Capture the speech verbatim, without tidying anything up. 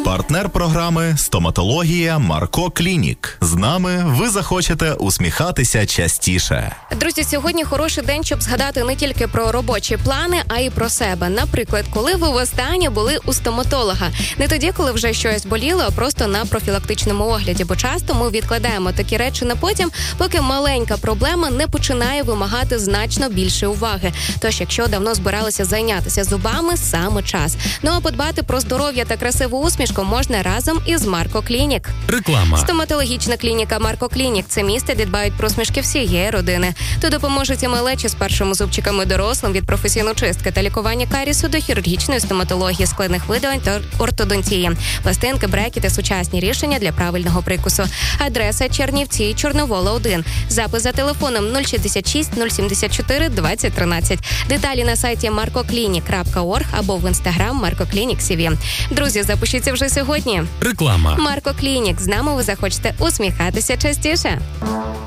Партнер програми «Стоматологія Марко Клінік». З нами ви захочете усміхатися частіше. Друзі, сьогодні хороший день, щоб згадати не тільки про робочі плани, а й про себе. Наприклад, коли ви востаннє були у стоматолога. Не тоді, коли вже щось боліло, а просто на профілактичному огляді. Бо часто ми відкладаємо такі речі на потім, поки маленька проблема не починає вимагати значно більше уваги. Тож, якщо давно збиралися зайнятися зубами, саме час. Ну а подбати про здоров'я та красиву усмішку можна разом із Марко Клінік. Реклама. Стоматологічна клініка Марко Клінік – це місце, де дбають про усмішки всієї родини. Тут допоможуть і малечі з першими зубчиками дорослим від професійної чистки та лікування карісу до хірургічної стоматології, складних видалень та ортодонтії. Пластинки, брекети, сучасні рішення для правильного прикусу. Адреса Чернівці, Чорновола, один. Запис за телефоном нуль шістдесят шість нуль сімдесят чотири двадцять тринадцять. Деталі на сайті марко клінік крапка орг або в інстаграм Марко Клінік Сі Ві. Друзі, запишіться вже сьогодні. Реклама. Марко Клінік. З нами ви захочете усміхатися частіше.